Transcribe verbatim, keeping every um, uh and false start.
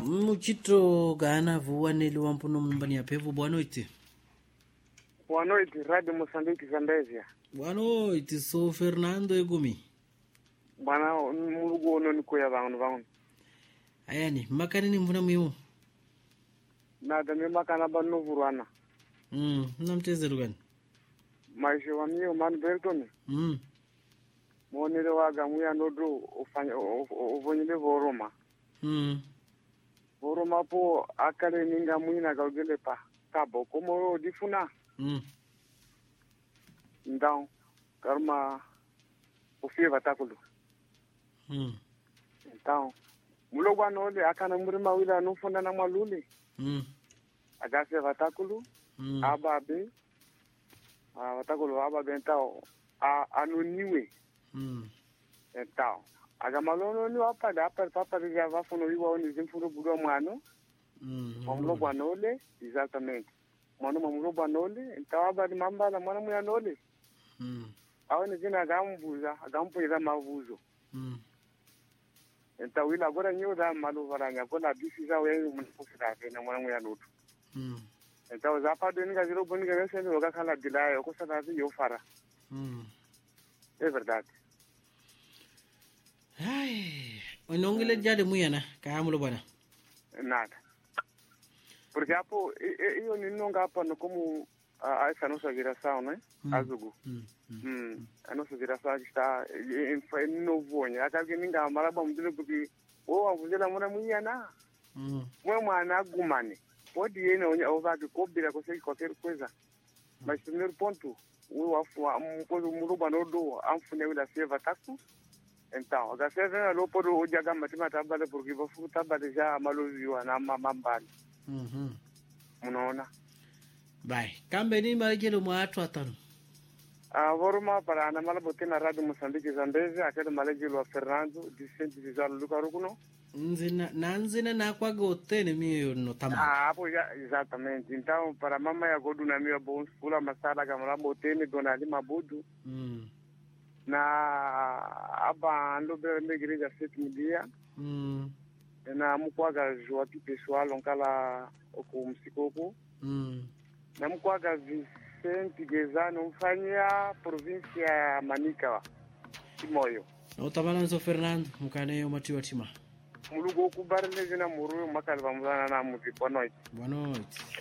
Muchito gana vuwaneli wampuno mnumbani ya pevu bwanoiti. Bwanoiti Radio Mozambique Zambezia. Bwanoiti so Fernando Egumi. Bwana mulugo ono nikoya vangu vangu. Ayani makanini mvuna mwimu. Nada me makana banu vurwana. Mm, namtezelu gani? Maisha wa mio man Bertoni. Mm. Monere waga muya nodo ufanya uvonyele voroma. Mm. Voroma po akale ninga muina gaugele pa kabo komo difuna. Mm. Ndao karma ufie vatakulu. Mm. Ndao mulogwa nole akana murima wila nufunda na maluli. Mm. Agase vatakulu. Mm. Ababe. Ah, vatakulu ababe entao anoniwe. Mm. Entao agamalono ni wapada apa papa ya vafono wiwa oni zimfuro budwa mwano. Mm. Mamulogwa nole exatamente. Mwana mamulogwa nole entao abadi mambala mwana muya nole. Mm. Awone zina agambuza agampuza mavuzo. Mm. Entao ila agora nyoda malu varanya kola bisiza wengi munufira na mwana muya noto. Mm. Então já para dentro da Europa ninguém vai ser lugar que ela de lá eu gosto de eu fara. Mm. É verdade. Ai, onongile jade muyana kaamulo bwana. Nada. Porque apo eu não ngapa no como a essa nossa geração, né? Azugo. Mm. Hum. A nossa geração está em novo, né? Até que ninguém amara bom dizer porque o avuzela mona muyana. Mm. Mwe mwana gumane. Pode ir na onde vai que cobrir consegue qualquer coisa. Mas primeiro ponto, o afu um pouco muruba no do amfune wila seva taku. Então, a seva lo podo o jaga matima tabale porque vou futa tabale já maluzio na mambali. Mhm. Unaona? Bye. Kambe ni marejelo mwatu atano. Ah, voruma para na malabote na Radio Mozambique Zambezi akele malejelo wa Fernando Vicente Vizalo Lucarukuno. Nzina na nzina na kwaga otene miyo no tamba. Ah, hapo ya exatamente. Então, para mama ya godu na miyo bons pula masala kama labo otene donali mabudu. Mm. Na aba ando be igreja sete media. Mm. Na mukwaga joati pessoal onkala oku msikoko. Mm. Na mukwaga Vicente Gezano mfanya província ya Manica. Kimoyo. Otabalanzo Fernando mukane yo matiwa tima. Mulugo kubarele zina muru makal vamuzana na muzi boa noite. Boa noite.